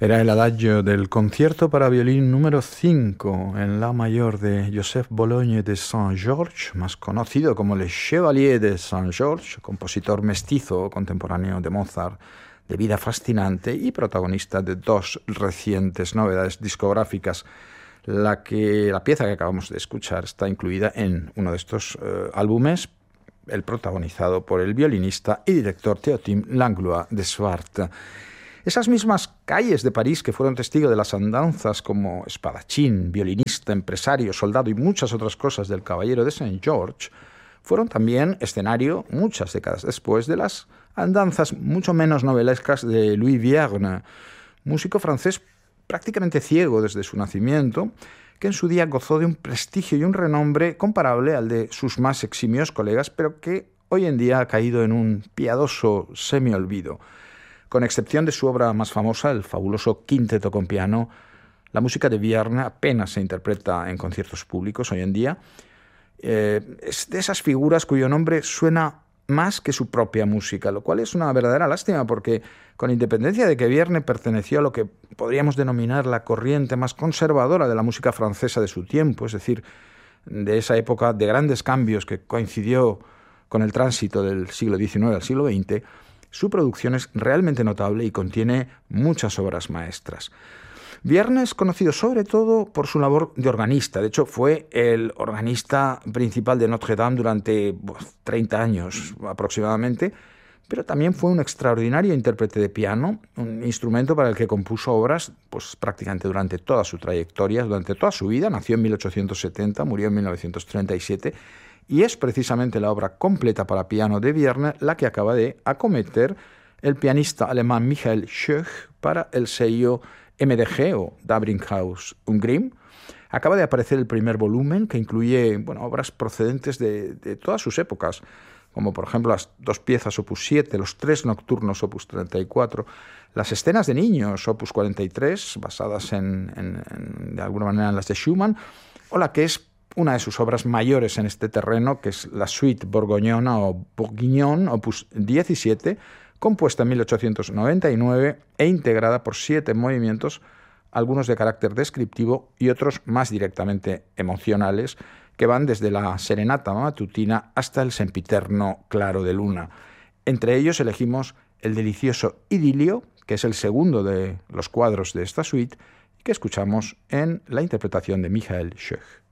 Era el adagio del concierto para violín número 5 en la mayor de Joseph Bologne de Saint-Georges, más conocido como Le Chevalier de Saint-Georges, compositor mestizo contemporáneo de Mozart, de vida fascinante y protagonista de dos recientes novedades discográficas. La pieza que acabamos de escuchar está incluida en uno de estos álbumes, el protagonizado por el violinista y director Théotime Langlois de Swart. Esas mismas calles de París que fueron testigos de las andanzas como espadachín, violinista, empresario, soldado y muchas otras cosas del caballero de Saint-Georges, fueron también escenario, muchas décadas después, de las andanzas mucho menos novelescas de Louis Vierne, músico francés prácticamente ciego desde su nacimiento, que en su día gozó de un prestigio y un renombre comparable al de sus más eximios colegas, pero que hoy en día ha caído en un piadoso semiolvido. Con excepción de su obra más famosa, el fabuloso Quinteto con piano, la música de Vierne apenas se interpreta en conciertos públicos hoy en día. Es de esas figuras cuyo nombre suena más que su propia música, lo cual es una verdadera lástima porque, con independencia de que Vierne perteneció a lo que podríamos denominar la corriente más conservadora de la música francesa de su tiempo, es decir, de esa época de grandes cambios que coincidió con el tránsito del siglo XIX al siglo XX, su producción es realmente notable y contiene muchas obras maestras. Vierne es conocido sobre todo por su labor de organista. De hecho, fue el organista principal de Notre Dame durante 30 años aproximadamente, pero también fue un extraordinario intérprete de piano, un instrumento para el que compuso obras prácticamente durante toda su trayectoria, durante toda su vida. Nació en 1870, murió en 1937, y es precisamente la obra completa para piano de Vierne la que acaba de acometer el pianista alemán Michael Schoch para el sello MDG o Dabringhaus und Grimm. Acaba de aparecer el primer volumen que incluye obras procedentes de todas sus épocas, como por ejemplo las 2 piezas opus 7, los 3 nocturnos opus 34, las escenas de niños opus 43, basadas de alguna manera en las de Schumann, o la que es una de sus obras mayores en este terreno, que es la Suite Borgognona o Bourguignon, opus 17, compuesta en 1899 e integrada por 7 movimientos, algunos de carácter descriptivo y otros más directamente emocionales, que van desde la serenata matutina hasta el sempiterno claro de luna. Entre ellos elegimos el delicioso Idilio, que es el segundo de los cuadros de esta suite, que escuchamos en la interpretación de Michael Schoch.